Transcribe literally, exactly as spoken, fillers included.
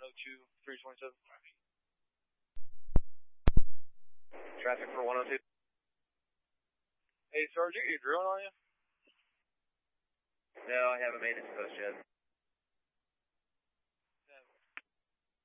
oh two, three twenty-seven. Traffic for one oh two. Hey, Sergeant, you drilling on you? No, I haven't made it to post yet.